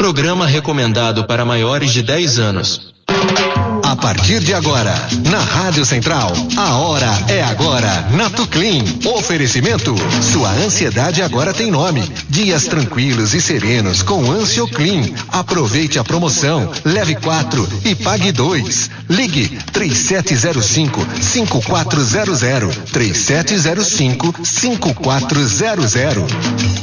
Programa recomendado para maiores de 10 anos. A partir de agora, na Rádio Central, a hora é agora, na Tuclin. Oferecimento, sua ansiedade agora tem nome. Dias tranquilos e serenos com Ansioclin. Aproveite a promoção, leve 4 e pague 2. Ligue 3705-5400, 3705-5400.